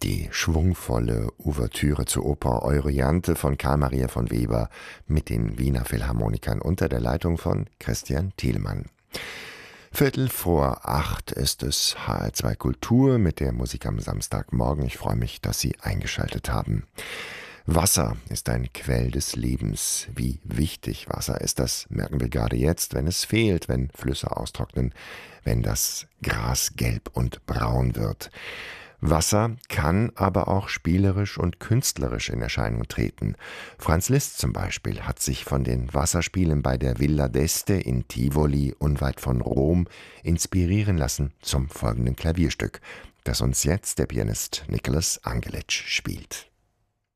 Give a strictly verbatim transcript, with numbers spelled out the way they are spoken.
Die schwungvolle Ouvertüre zur Oper Euryanthe von Carl Maria von Weber mit den Wiener Philharmonikern unter der Leitung von Christian Thielmann. Viertel vor acht ist es H R zwei Kultur mit der Musik am Samstagmorgen. Ich freue mich, dass Sie eingeschaltet haben. Wasser ist ein Quell des Lebens. Wie wichtig Wasser ist, das merken wir gerade jetzt, wenn es fehlt, wenn Flüsse austrocknen, wenn das Gras gelb und braun wird. Wasser kann aber auch spielerisch und künstlerisch in Erscheinung treten. Franz Liszt zum Beispiel hat sich von den Wasserspielen bei der Villa d'Este in Tivoli unweit von Rom inspirieren lassen zum folgenden Klavierstück, das uns jetzt der Pianist Nicholas Angelitsch spielt.